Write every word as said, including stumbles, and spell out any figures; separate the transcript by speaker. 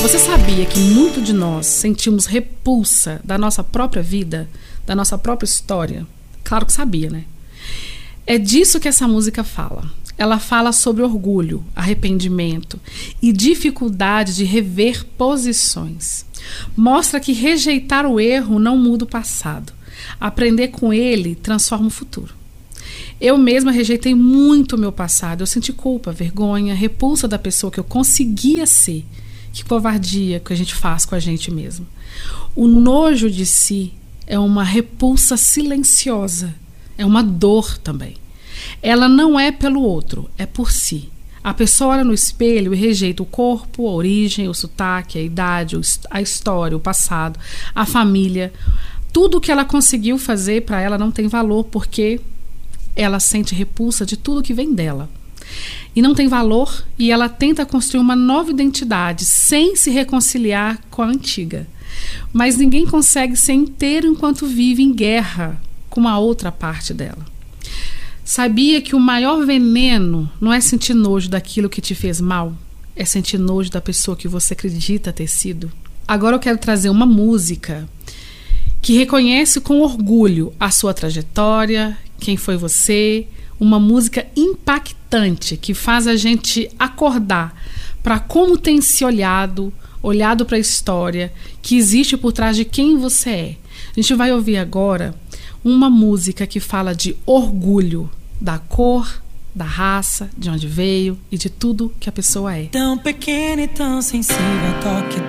Speaker 1: Você sabia que muito de nós sentimos repulsa da nossa própria vida, da nossa própria história? Claro que sabia, né? É disso que essa música fala. Ela fala sobre orgulho, arrependimento e dificuldade de rever posições. Mostra que rejeitar o erro não muda o passado. Aprender com ele transforma o futuro. Eu mesma rejeitei muito o meu passado. Eu senti culpa, vergonha, repulsa da pessoa que eu conseguia ser. Que covardia que a gente faz com a gente mesmo. O nojo de si é uma repulsa silenciosa. É uma dor também. Ela não é pelo outro, é por si. A pessoa olha no espelho e rejeita o corpo, a origem, o sotaque, a idade, a história, o passado, a família. Tudo que ela conseguiu fazer para ela não tem valor, porque ela sente repulsa de tudo que vem dela. E não tem valor, e ela tenta construir uma nova identidade sem se reconciliar com a antiga. Mas ninguém consegue ser inteiro enquanto vive em guerra com a outra parte dela. Sabia que o maior veneno não é sentir nojo daquilo que te fez mal? É sentir nojo da pessoa que você acredita ter sido? Agora eu quero trazer uma música que reconhece com orgulho a sua trajetória, quem foi você. Uma música impactante que faz a gente acordar para como tem se olhado, olhado para a história que existe por trás de quem você é. A gente vai ouvir agora uma música que fala de orgulho, da cor, da raça, de onde veio e de tudo que a pessoa é.
Speaker 2: Tão pequena e tão sensível ao toque